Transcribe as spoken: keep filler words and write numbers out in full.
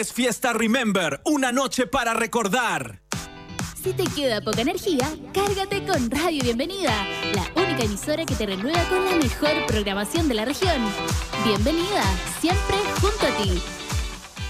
Es Fiesta Remember, una noche para recordar. Si te queda poca energía, cárgate con Radio Bienvenida, la única emisora que te renueva con la mejor programación de la región. Bienvenida, siempre junto a ti.